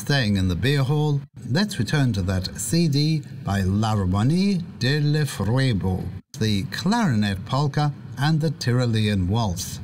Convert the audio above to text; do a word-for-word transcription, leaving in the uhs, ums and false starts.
staying in the beer hall, let's return to that C D by L'Harmonie de Lefebvre, the Clarinet Polka and the Tyrolean Waltz.